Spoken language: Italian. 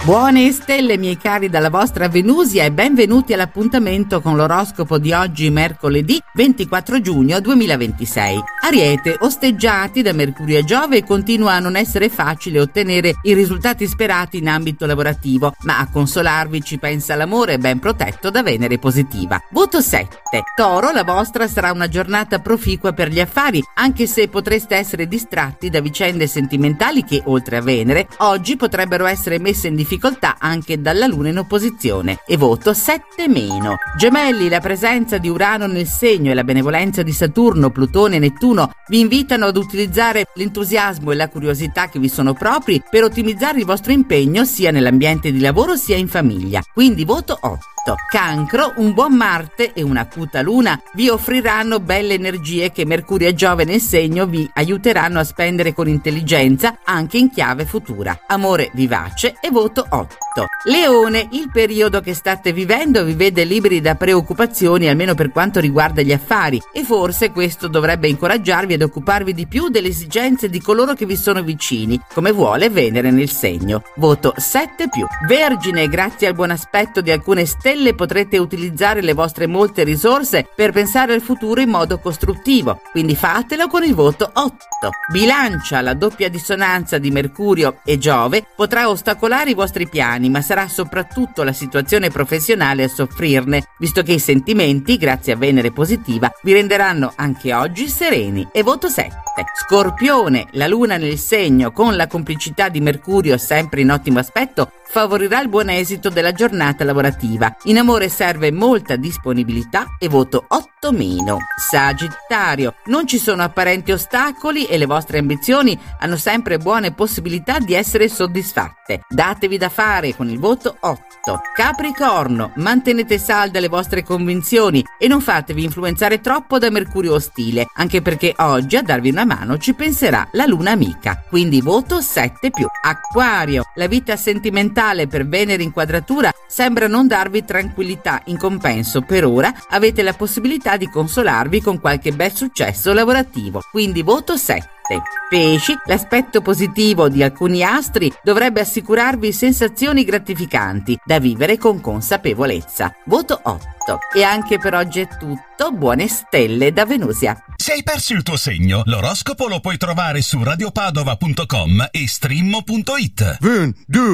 Buone stelle, miei cari, dalla vostra Venusia e benvenuti all'appuntamento con l'oroscopo di oggi, mercoledì 24 giugno 2026. Ariete, osteggiati da Mercurio e Giove, continua a non essere facile ottenere i risultati sperati in ambito lavorativo, ma a consolarvi ci pensa l'amore ben protetto da Venere positiva. Voto 7. Toro, la vostra sarà una giornata proficua per gli affari, anche se potreste essere distratti da vicende sentimentali che, oltre a Venere, oggi potrebbero essere messe in difficoltà anche dalla Luna in opposizione. E voto 7-. Gemelli, la presenza di Urano nel segno e la benevolenza di Saturno, Plutone e Nettuno vi invitano ad utilizzare l'entusiasmo e la curiosità che vi sono propri per ottimizzare il vostro impegno sia nell'ambiente di lavoro sia in famiglia. Quindi voto 8. Cancro, un buon Marte e un'acuta Luna vi offriranno belle energie che Mercurio e Giove nel segno vi aiuteranno a spendere con intelligenza anche in chiave futura. Amore vivace e voto 8. Leone, il periodo che state vivendo vi vede liberi da preoccupazioni, almeno per quanto riguarda gli affari, e forse questo dovrebbe incoraggiarvi ad occuparvi di più delle esigenze di coloro che vi sono vicini, come vuole Venere nel segno. Voto 7+. Vergine, grazie al buon aspetto di alcune stelle potrete utilizzare le vostre molte risorse per pensare al futuro in modo costruttivo, quindi fatelo con il voto 8. Bilancia, la doppia dissonanza di Mercurio e Giove potrà ostacolare i vostri piani, ma sarà soprattutto la situazione professionale a soffrirne, visto che i sentimenti, grazie a Venere positiva, vi renderanno anche oggi sereni. E voto 7. Scorpione, la Luna nel segno con la complicità di Mercurio sempre in ottimo aspetto favorirà il buon esito della giornata lavorativa. In amore serve molta disponibilità e voto 8-. Sagittario, non ci sono apparenti ostacoli e le vostre ambizioni hanno sempre buone possibilità di essere soddisfatte. Datevi da fare con il voto 8. Capricorno, mantenete salde le vostre convinzioni e non fatevi influenzare troppo da Mercurio ostile, anche perché oggi a darvi una mano ci penserà la Luna amica. Quindi voto 7+. Acquario, la vita sentimentale per Venere in quadratura sembra non darvi tranquillità. In compenso, per ora avete la possibilità di consolarvi con qualche bel successo lavorativo. Quindi voto 7. Pesci, l'aspetto positivo di alcuni astri dovrebbe assicurarvi sensazioni gratificanti da vivere con consapevolezza. Voto 8. E anche per oggi è tutto. Buone stelle da Venusia. Se hai perso il tuo segno, l'oroscopo lo puoi trovare su radiopadova.com e stream.it. 1, 2